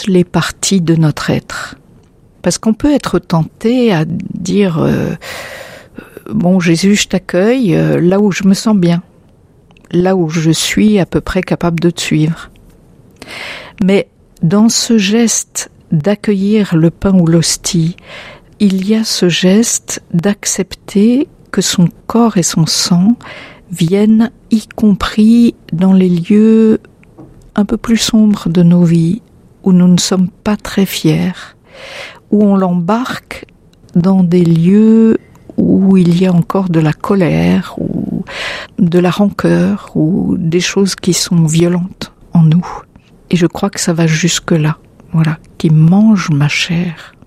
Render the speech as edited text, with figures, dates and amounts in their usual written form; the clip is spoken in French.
toutes les parties de notre être. Parce qu'on peut être tenté à dire bon Jésus, je t'accueille là où je me sens bien, là où je suis à peu près capable de te suivre. Mais dans ce geste d'accueillir le pain ou l'hostie, il y a ce geste d'accepter que son corps et son sang viennent, y compris dans les lieux un peu plus sombres de nos vies, où nous ne sommes pas très fiers, où on l'embarque dans des lieux où il y a encore de la colère, ou de la rancœur, ou des choses qui sont violentes en nous. Et je crois que ça va jusque-là, voilà, qui mange ma chair.